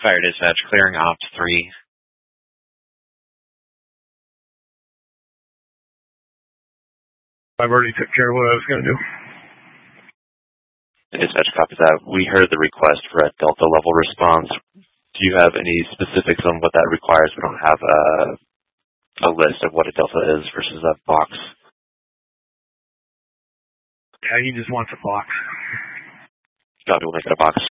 Fire dispatch, clearing ops 3. I've already took care of what I was going to do. Dispatch copies that. We heard the request for a Delta level response. Do you have any specifics on what that requires? We don't have a list of what a Delta is versus a box. Yeah, he just wants a box. Copy, we'll make it a box.